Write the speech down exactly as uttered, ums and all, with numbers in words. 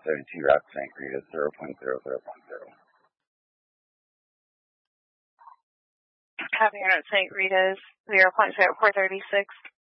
seventy-two Route Saint Rita, zero point zero zero point zero. Copy on Saint Rita's zero point zero four three six.